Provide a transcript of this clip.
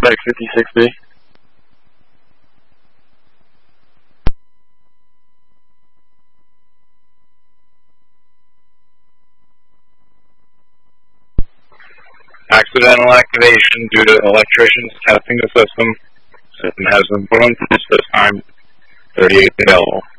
Contact 56B. Accidental activation due to electricians testing the system. System has been put on test this time. 38 available.